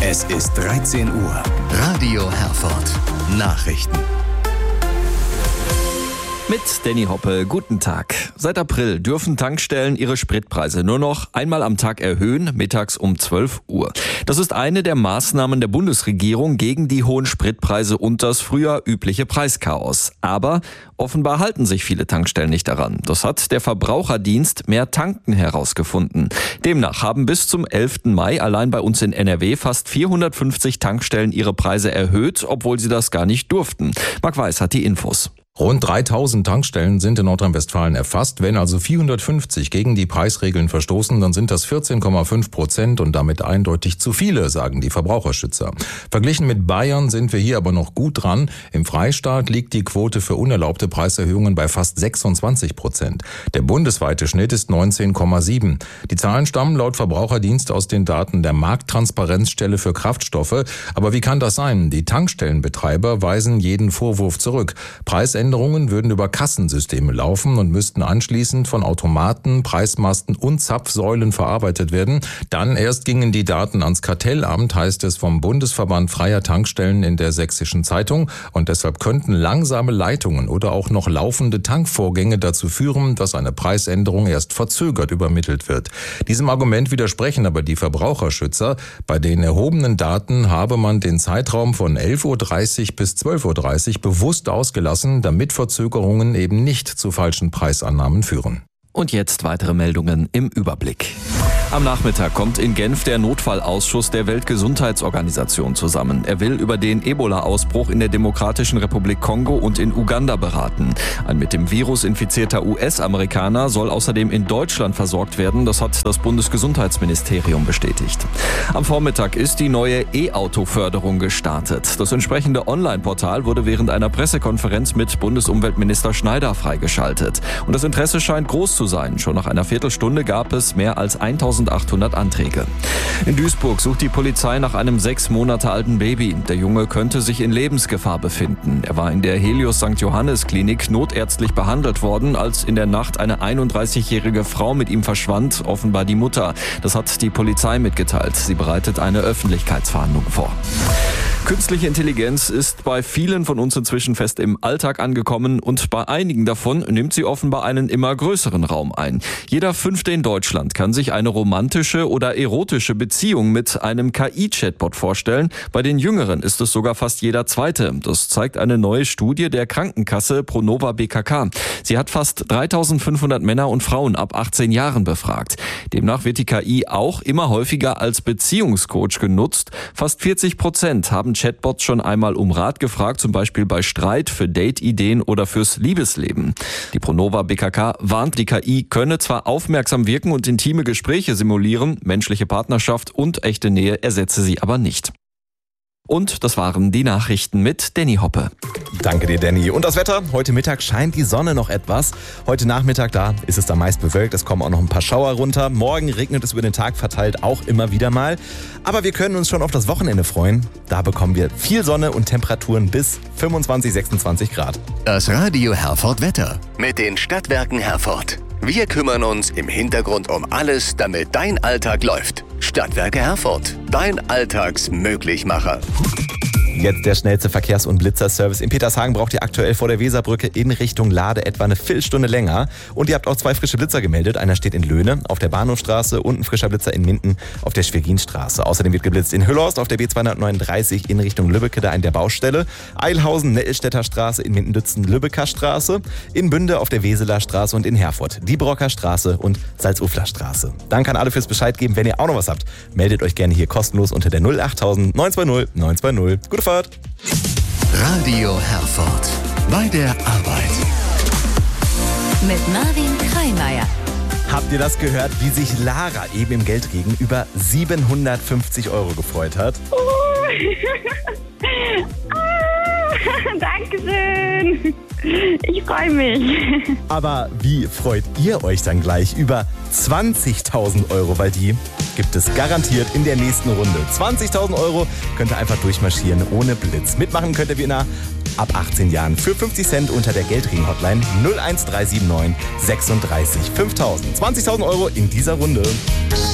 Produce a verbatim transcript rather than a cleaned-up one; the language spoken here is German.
Es ist dreizehn Uhr. Radio Herford. Nachrichten. Mit Danny Hoppe, guten Tag. Seit April dürfen Tankstellen ihre Spritpreise nur noch einmal am Tag erhöhen, mittags um zwölf Uhr. Das ist eine der Maßnahmen der Bundesregierung gegen die hohen Spritpreise und das früher übliche Preischaos. Aber offenbar halten sich viele Tankstellen nicht daran. Das hat der Verbraucherdienst Mehr Tanken herausgefunden. Demnach haben bis zum elften Mai allein bei uns in N R W fast vierhundertfünfzig Tankstellen ihre Preise erhöht, obwohl sie das gar nicht durften. Marc Weiß hat die Infos. Rund dreitausend Tankstellen sind in Nordrhein-Westfalen erfasst. Wenn also vierhundertfünfzig gegen die Preisregeln verstoßen, dann sind das vierzehn Komma fünf Prozent und damit eindeutig zu viele, sagen die Verbraucherschützer. Verglichen mit Bayern sind wir hier aber noch gut dran. Im Freistaat liegt die Quote für unerlaubte Preiserhöhungen bei fast sechsundzwanzig Prozent. Der bundesweite Schnitt ist neunzehn Komma sieben. Die Zahlen stammen laut Verbraucherdienst aus den Daten der Markttransparenzstelle für Kraftstoffe. Aber wie kann das sein? Die Tankstellenbetreiber weisen jeden Vorwurf zurück. Preisänderungen Änderungen würden über Kassensysteme laufen und müssten anschließend von Automaten, Preismasten und Zapfsäulen verarbeitet werden. Dann erst gingen die Daten ans Kartellamt, heißt es vom Bundesverband freier Tankstellen in der Sächsischen Zeitung. Und deshalb könnten langsame Leitungen oder auch noch laufende Tankvorgänge dazu führen, dass eine Preisänderung erst verzögert übermittelt wird. Diesem Argument widersprechen aber die Verbraucherschützer. Bei den erhobenen Daten habe man den Zeitraum von elf Uhr dreißig bis zwölf Uhr dreißig bewusst ausgelassen, damit Verzögerungen eben nicht zu falschen Preisannahmen führen. Und jetzt weitere Meldungen im Überblick. Am Nachmittag kommt in Genf der Notfallausschuss der Weltgesundheitsorganisation zusammen. Er will über den Ebola-Ausbruch in der Demokratischen Republik Kongo und in Uganda beraten. Ein mit dem Virus infizierter U S-Amerikaner soll außerdem in Deutschland versorgt werden. Das hat das Bundesgesundheitsministerium bestätigt. Am Vormittag ist die neue E-Auto-Förderung gestartet. Das entsprechende Online-Portal wurde während einer Pressekonferenz mit Bundesumweltminister Schneider freigeschaltet. Und das Interesse scheint groß zu sein. Schon nach einer Viertelstunde gab es mehr als eintausendachthundert Anträge. In Duisburg sucht die Polizei nach einem sechs Monate alten Baby. Der Junge könnte sich in Lebensgefahr befinden. Er war in der Helios Sankt Johannes Klinik notärztlich behandelt worden, als in der Nacht eine einunddreißigjährige Frau mit ihm verschwand, offenbar die Mutter. Das hat die Polizei mitgeteilt. Sie bereitet eine Öffentlichkeitsfahndung vor. Künstliche Intelligenz ist bei vielen von uns inzwischen fest im Alltag angekommen und bei einigen davon nimmt sie offenbar einen immer größeren Raum ein. Jeder Fünfte in Deutschland kann sich eine romantische oder erotische Beziehung mit einem K I-Chatbot vorstellen. Bei den Jüngeren ist es sogar fast jeder Zweite. Das zeigt eine neue Studie der Krankenkasse Pronova B K K. Sie hat fast dreitausendfünfhundert Männer und Frauen ab achtzehn Jahren befragt. Demnach wird die K I auch immer häufiger als Beziehungscoach genutzt. Fast vierzig Prozent haben Chatbots schon einmal um Rat gefragt, zum Beispiel bei Streit, für Date-Ideen oder fürs Liebesleben. Die Pronova B K K warnt, die K I könne zwar aufmerksam wirken und intime Gespräche simulieren, menschliche Partnerschaft und echte Nähe ersetze sie aber nicht. Und das waren die Nachrichten mit Danny Hoppe. Danke dir, Danny. Und das Wetter? Heute Mittag scheint die Sonne noch etwas. Heute Nachmittag, da ist es dann meist bewölkt. Es kommen auch noch ein paar Schauer runter. Morgen regnet es über den Tag verteilt auch immer wieder mal. Aber wir können uns schon auf das Wochenende freuen. Da bekommen wir viel Sonne und Temperaturen bis fünfundzwanzig, sechsundzwanzig Grad. Das Radio Herford Wetter mit den Stadtwerken Herford. Wir kümmern uns im Hintergrund um alles, damit dein Alltag läuft. Stadtwerke Herford, dein Alltagsmöglichmacher. Jetzt der schnellste Verkehrs- und Blitzerservice. In Petershagen braucht ihr aktuell vor der Weserbrücke in Richtung Lade etwa eine Viertelstunde länger. Und ihr habt auch zwei frische Blitzer gemeldet. Einer steht in Löhne auf der Bahnhofstraße und ein frischer Blitzer in Minden auf der Schweginstraße. Außerdem wird geblitzt in Hüllhorst auf der B zweihundertneununddreißig in Richtung Lübbecke, da in der Baustelle. Eilhausen, Nettelstädter Straße, in Minden-Dützen, Lübecker Straße. In Bünde auf der Weseler Straße und in Herford die Brocker Straße und Salzufler Straße. Danke an alle fürs Bescheid geben. Wenn ihr auch noch was habt, meldet euch gerne hier kostenlos unter der null achttausend neunhundertzweißig neunhundertzweißig. Gute Fahrt! Radio Herford. Bei der Arbeit. Mit Marvin Kreimeier. Habt ihr das gehört, wie sich Lara eben im Geldregen über siebenhundertfünfzig Euro gefreut hat? Oh. ah, Dankeschön. Ich freue mich. Aber wie freut ihr euch dann gleich über zwanzigtausend Euro? Weil die gibt es garantiert in der nächsten Runde. zwanzigtausend Euro könnt ihr einfach durchmarschieren ohne Blitz. Mitmachen könnt ihr wie immer ab achtzehn Jahren für fünfzig Cent unter der Geldregen-Hotline null eins drei sieben neun sechsunddreißig fünftausend. zwanzigtausend Euro in dieser Runde.